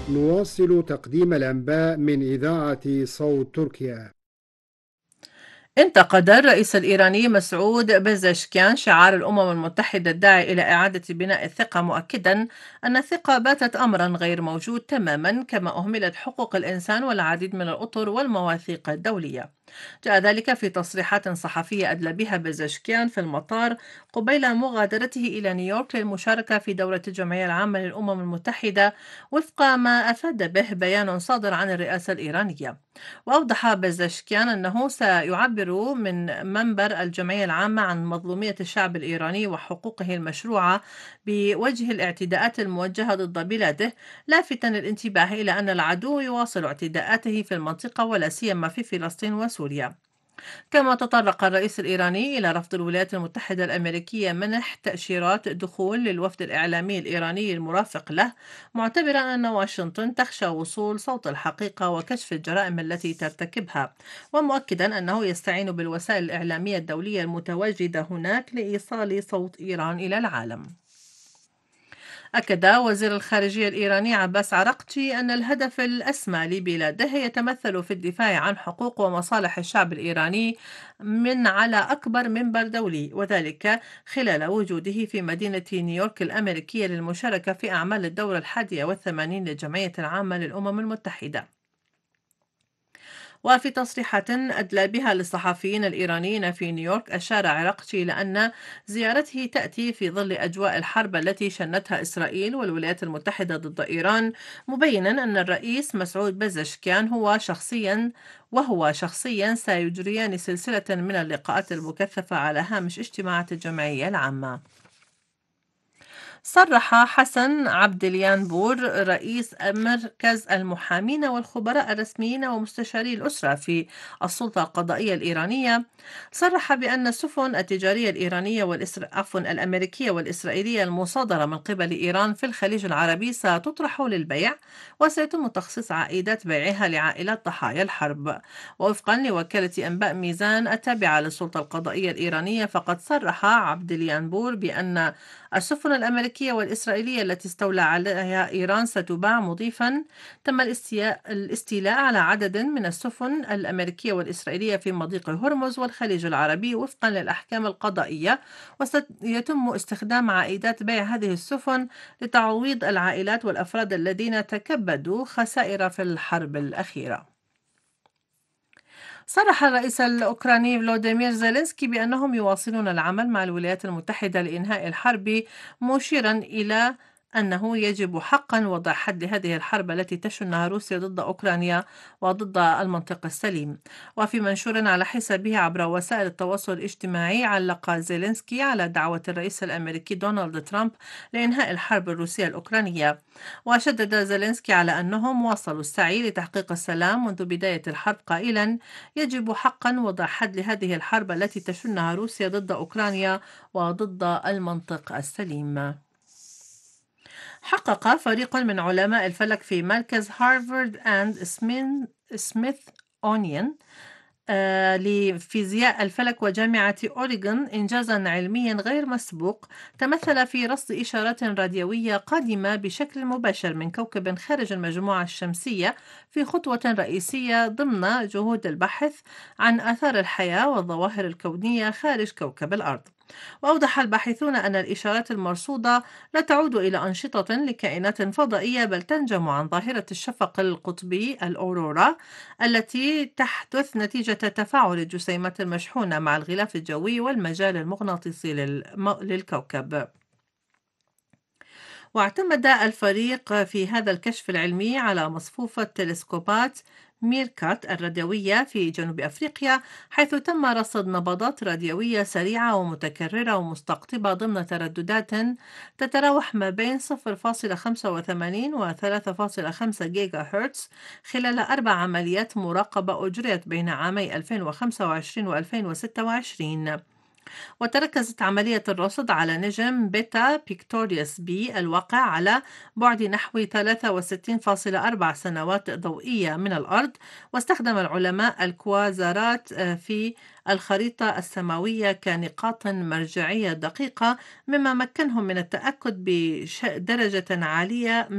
نواصل تقديم الأنباء من إذاعة صوت تركيا. انتقد الرئيس الإيراني مسعود بزشكيان شعار الأمم المتحدة الداعي إلى إعادة بناء الثقة، مؤكدا أن الثقة باتت أمرا غير موجود تماما، كما أهملت حقوق الإنسان والعديد من الأطر والمواثيق الدولية. جاء ذلك في تصريحات صحفية أدلى بها بزشكيان في المطار قبيل مغادرته إلى نيويورك للمشاركة في دورة الجمعية العامة للأمم المتحدة، وفق ما أفاد به بيان صادر عن الرئاسة الإيرانية. وأوضح بزشكيان أنه سيعبر من منبر الجمعية العامة عن مظلومية الشعب الإيراني وحقوقه المشروعة بوجه الاعتداءات الموجهة ضد بلاده، لافتا الانتباه إلى أن العدو يواصل اعتداءاته في المنطقة ولا سيما في فلسطين وسوريا. كما تطرق الرئيس الإيراني إلى رفض الولايات المتحدة الأمريكية منح تأشيرات دخول للوفد الإعلامي الإيراني المرافق له، معتبرا أن واشنطن تخشى وصول صوت الحقيقة وكشف الجرائم التي ترتكبها، ومؤكدا أنه يستعين بالوسائل الإعلامية الدولية المتواجدة هناك لإيصال صوت إيران إلى العالم. أكد وزير الخارجية الإيراني عباس عراقچي أن الهدف الأسمى لبلاده يتمثل في الدفاع عن حقوق ومصالح الشعب الإيراني من على أكبر منبر دولي، وذلك خلال وجوده في مدينة نيويورك الأمريكية للمشاركة في أعمال الدورة 81 للجمعية العامة للأمم المتحدة. وفي تصريحات أدلى بها للصحفيين الإيرانيين في نيويورك، أشار عراقچي إلى أن زيارته تأتي في ظل أجواء الحرب التي شنتها إسرائيل والولايات المتحدة ضد إيران، مبينا أن الرئيس مسعود بزشكيان وهو شخصيا سيجريان سلسلة من اللقاءات المكثفة على هامش اجتماعات الجمعية العامة. صرح حسن عبد اليانبور رئيس مركز المحامين والخبراء الرسميين ومستشاري الأسرة في السلطة القضائية الإيرانية، صرح بأن السفن التجارية الإيرانية الأمريكية والإسرائيلية المصادرة من قبل إيران في الخليج العربي ستطرح للبيع، وسيتم تخصيص عائدات بيعها لعائلات ضحايا الحرب. ووفقا لوكالة أنباء ميزان التابعة للسلطة القضائية الإيرانية، فقد صرح عبد اليانبور بأن السفن الأمريكية والإسرائيلية التي استولى عليها إيران ستباع، مضيفا تم الاستيلاء على عدد من السفن الأمريكية والإسرائيلية في مضيق هرمز والخليج العربي وفقا للأحكام القضائية، وسيتم استخدام عائدات بيع هذه السفن لتعويض العائلات والأفراد الذين تكبدوا خسائر في الحرب الأخيرة. صرح الرئيس الأوكراني فلوديمير زيلينسكي بأنهم يواصلون العمل مع الولايات المتحدة لإنهاء الحرب، مشيرا إلى أنه يجب حقا وضع حد لهذه الحرب التي تشنها روسيا ضد أوكرانيا وضد المنطق السليم. وفي منشور على حسابه عبر وسائل التواصل الاجتماعي، علق زيلينسكي على دعوة الرئيس الأمريكي دونالد ترامب لإنهاء الحرب الروسية الأوكرانية، وشدد زيلينسكي على أنهم واصلوا السعي لتحقيق السلام منذ بداية الحرب، قائلا: يجب حقا وضع حد لهذه الحرب التي تشنها روسيا ضد أوكرانيا وضد المنطق السليم. حقق فريق من علماء الفلك في مركز هارفارد أند سميث لفيزياء الفلك وجامعة أوريغون إنجازا علميا غير مسبوق تمثل في رصد إشارات راديوية قادمة بشكل مباشر من كوكب خارج المجموعة الشمسية، في خطوة رئيسية ضمن جهود البحث عن آثار الحياة والظواهر الكونية خارج كوكب الأرض. وأوضح الباحثون أن الإشارات المرصودة لا تعود إلى أنشطة لكائنات فضائية، بل تنجم عن ظاهرة الشفق القطبي الأورورا التي تحدث نتيجة تفاعل الجسيمات المشحونة مع الغلاف الجوي والمجال المغناطيسي للكوكب. واعتمد الفريق في هذا الكشف العلمي على مصفوفة تلسكوبات ميركات الراديوية في جنوب أفريقيا، حيث تم رصد نبضات راديوية سريعة ومتكررة ومستقطبة ضمن ترددات تتراوح ما بين 0.85 و 3.5 جيجا هرتز، خلال 4 عمليات مراقبة أجريت بين عامي 2025 و 2026. وتركزت عملية الرصد على نجم بيتا بيكتوريوس بي الواقع على بعد نحو 63.4 سنوات ضوئية من الأرض، واستخدم العلماء الكوازارات في الخريطة السماوية كنقاط مرجعية دقيقة، مما مكنهم من التأكد بدرجة عالية من